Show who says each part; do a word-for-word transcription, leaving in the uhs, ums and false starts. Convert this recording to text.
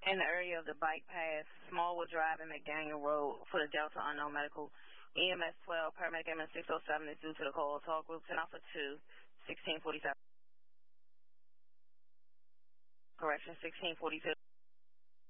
Speaker 1: in the area of the bike path, Smallwood Drive and McDaniel Road for the Delta Unknown Medical. E M S twelve, paramedic M S six oh seven is due to the call. Talk group ten Alpha two, sixteen forty-seven. Correction, sixteen forty-two.